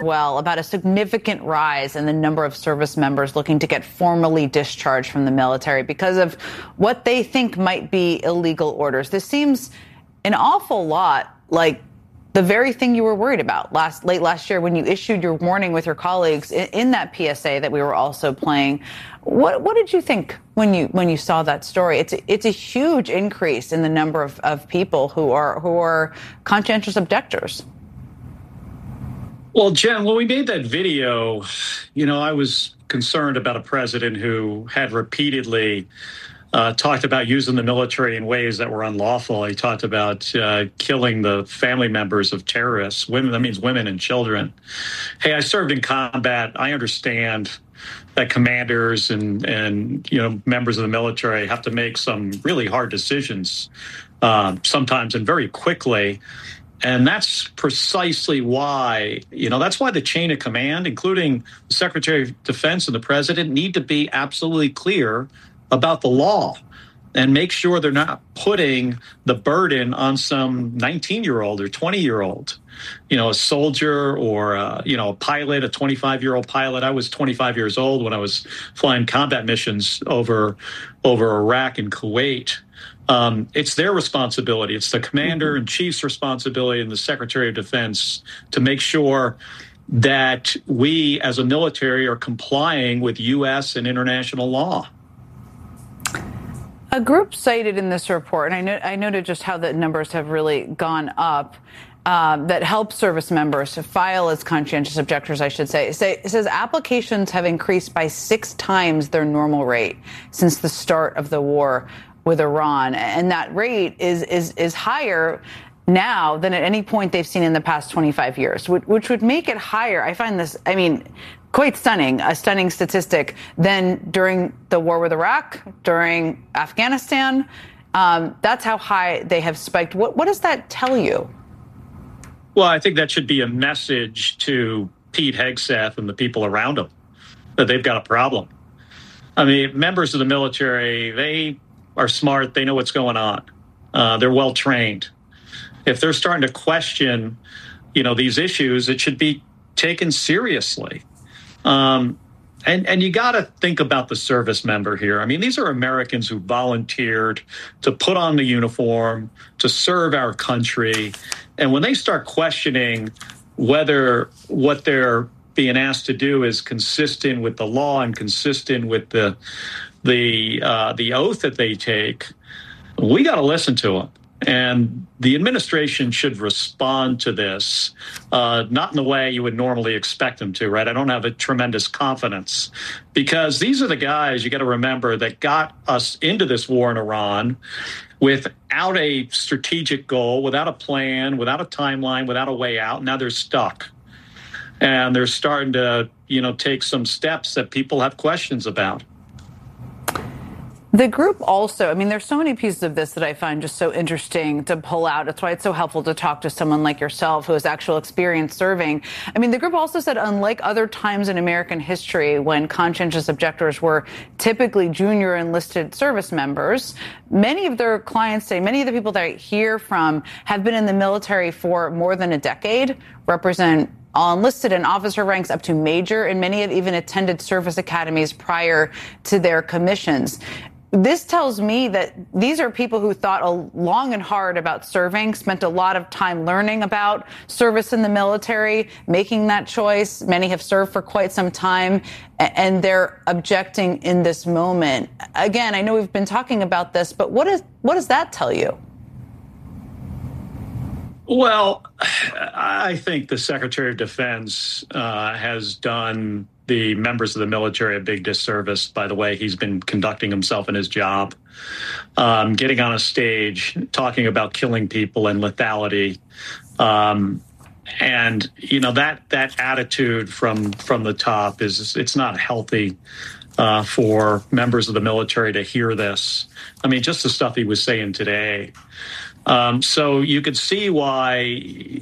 well about a significant rise in the number of service members looking to get formally discharged from the military because of what they think might be illegal orders. This seems an awful lot like the very thing you were worried about late last year when you issued your warning with your colleagues in that PSA that we were also playing. What did you think when you saw that story? It's a huge increase in the number of people who are conscientious objectors. Well, Jen, when we made that video, I was concerned about a president who had repeatedly talked about using the military in ways that were unlawful. He talked about killing the family members of terrorists. Women, that means women and children. Hey, I served in combat. I understand that commanders and members of the military have to make some really hard decisions sometimes and very quickly. And that's precisely why, that's why the chain of command, including the Secretary of Defense and the president, need to be absolutely clear about the law and make sure they're not putting the burden on some 19-year-old or 20-year-old, a soldier or, a pilot, a 25-year-old pilot. I was 25 years old when I was flying combat missions over Iraq and Kuwait. It's their responsibility. It's the commander in chief's responsibility and the Secretary of Defense to make sure that we as a military are complying with U.S. and international law. A group cited in this report, and I noted just how the numbers have really gone up, that help service members to file as conscientious objectors, I should say. It says applications have increased by 6 times their normal rate since the start of the war with Iran. And that rate is higher now than at any point they've seen in the past 25 years, which would make it higher. I find this, quite stunning, a stunning statistic than during the war with Iraq, during Afghanistan. That's how high they have spiked. What does that tell you? Well, I think that should be a message to Pete Hegseth and the people around him that they've got a problem. Members of the military, they are smart. They know what's going on. They're well trained. If they're starting to question, these issues, it should be taken seriously. And you got to think about the service member here. These are Americans who volunteered to put on the uniform, to serve our country. And when they start questioning whether what they're being asked to do is consistent with the law and consistent with the oath that they take, we got to listen to them. And the administration should respond to this, not in the way you would normally expect them to, right? I don't have a tremendous confidence because these are the guys, you got to remember, that got us into this war in Iran without a strategic goal, without a plan, without a timeline, without a way out. Now they're stuck. And they're starting to, take some steps that people have questions about. The group also, there's so many pieces of this that I find just so interesting to pull out. That's why it's so helpful to talk to someone like yourself who has actual experience serving. The group also said, unlike other times in American history when conscientious objectors were typically junior enlisted service members, many of their clients say, many of the people that I hear from have been in the military for more than a decade, represent all enlisted and officer ranks up to major, and many have even attended service academies prior to their commissions. This tells me that these are people who thought long and hard about serving, spent a lot of time learning about service in the military, making that choice. Many have served for quite some time, and they're objecting in this moment. Again, I know we've been talking about this, but what does that tell you? Well, I think the Secretary of Defense has done the members of the military a big disservice by the way he's been conducting himself in his job, getting on a stage, talking about killing people and lethality. And, that attitude from the top it's not healthy for members of the military to hear this. Just the stuff he was saying today. So you could see why